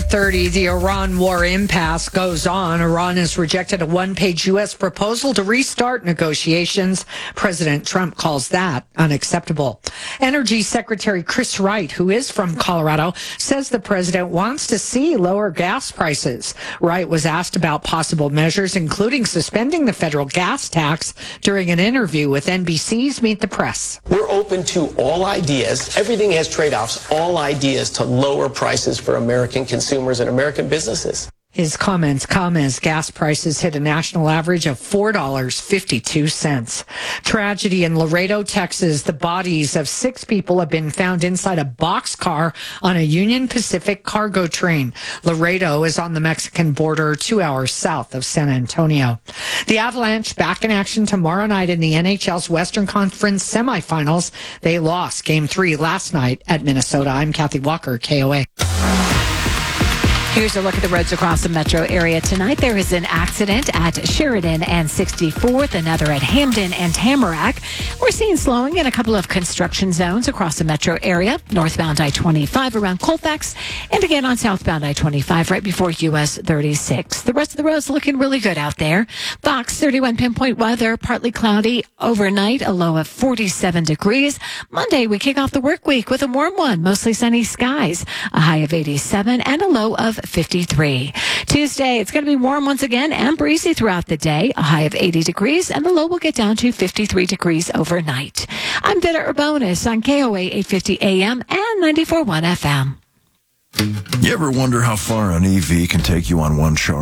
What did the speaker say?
4:30, the Iran war impasse goes on. Iran has rejected a one-page U.S. proposal to restart negotiations. President Trump calls that unacceptable. Energy Secretary Chris Wright, who is from Colorado, says the president wants to see lower gas prices. Wright was asked about possible measures, including suspending the federal gas tax, during an interview with NBC's Meet the Press. We're open to all ideas. Everything has trade-offs. All ideas to lower prices for American consumers and American businesses. His comments come as gas prices hit a national average of $4.52. Tragedy in Laredo, Texas. The bodies of 6 people have been found inside a boxcar on a Union Pacific cargo train. Laredo is on the Mexican border, 2 hours south of San Antonio. The Avalanche back in action tomorrow night in the NHL's Western Conference semifinals. They lost Game 3 last night at Minnesota. I'm Kathy Walker, KOA. Here's a look at the roads across the metro area tonight. There is an accident at Sheridan and 64th, another at Hamden and Tamarack. We're seeing slowing in a couple of construction zones across the metro area. Northbound I-25 around Colfax, and again on southbound I-25 right before US 36. The rest of the roads looking really good out there. Fox 31 pinpoint weather, partly cloudy overnight, a low of 47 degrees. Monday, we kick off the work week with a warm one, mostly sunny skies, a high of 87 and a low of 53. Tuesday, it's going to be warm once again and breezy throughout the day, a high of 80 degrees, and the low will get down to 53 degrees overnight. I'm Vida Urbonis on KOA 850 AM and 94.1 FM. You ever wonder how far an EV can take you on one charge?